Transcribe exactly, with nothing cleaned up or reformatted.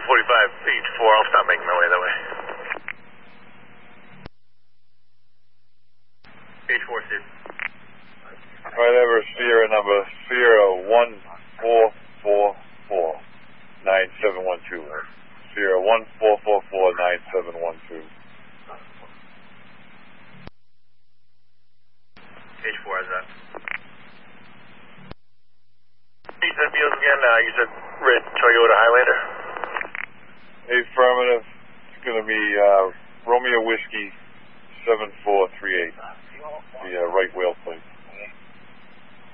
seven forty-five, H four, I'll stop making my way that way. H four, Steve. Right over Sierra number Sierra one four four four nine seven one two. Sierra one four four four nine seven one two. H four, how's that? You said deals again, uh, you said red Toyota Highlander. Affirmative. It's going to be uh, Romeo Whiskey seven four three eight. The uh, right whale plate.